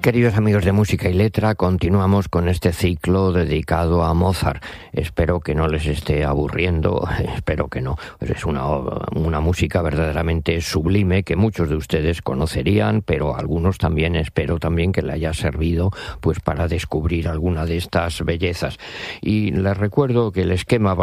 Queridos amigos de Música y Letra, continuamos con este ciclo dedicado a Mozart. Espero que no les esté aburriendo, espero que no. Pues es una música verdaderamente sublime que muchos de ustedes conocerían, pero algunos también espero también que le haya servido pues para descubrir alguna de estas bellezas. Y les recuerdo que el esquema